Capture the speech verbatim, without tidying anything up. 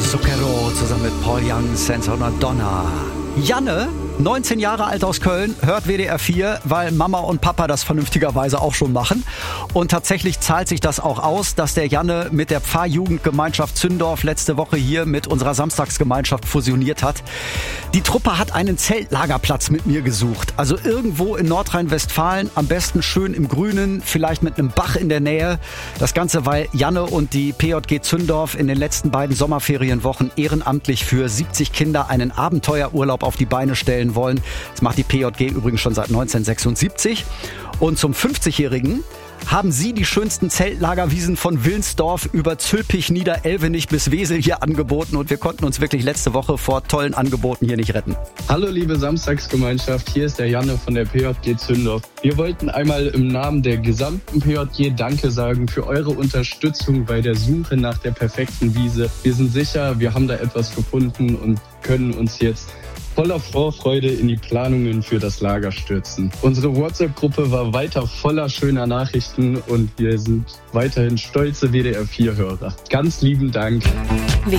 Zucchero zusammen mit Paul Young, Senza una Donna. Janne, neunzehn Jahre alt aus Köln, hört W D R vier, weil Mama und Papa das vernünftigerweise auch schon machen. Und tatsächlich zahlt sich das auch aus, dass der Janne mit der Pfarrjugendgemeinschaft Zündorf letzte Woche hier mit unserer Samstagsgemeinschaft fusioniert hat. Die Truppe hat einen Zeltlagerplatz mit mir gesucht. Also irgendwo in Nordrhein-Westfalen, am besten schön im Grünen, vielleicht mit einem Bach in der Nähe. Das Ganze, weil Janne und die P J G Zündorf in den letzten beiden Sommerferienwochen ehrenamtlich für siebzig Kinder einen Abenteuerurlaub auf die Beine stellen wollen. Das macht die P J G übrigens schon seit neunzehnhundertsechsundsiebzig. Und zum fünfzigjährigen haben sie die schönsten Zeltlagerwiesen von Wilnsdorf über Zülpich, Niederelvenich bis Wesel hier angeboten. Und wir konnten uns wirklich letzte Woche vor tollen Angeboten hier nicht retten. Hallo liebe Samstagsgemeinschaft, hier ist der Janne von der P J G Zündorf. Wir wollten einmal im Namen der gesamten P J G Danke sagen für eure Unterstützung bei der Suche nach der perfekten Wiese. Wir sind sicher, wir haben da etwas gefunden und können uns jetzt voller Vorfreude in die Planungen für das Lager stürzen. Unsere WhatsApp-Gruppe war weiter voller schöner Nachrichten und wir sind weiterhin stolze W D R vier Hörer. Ganz lieben Dank.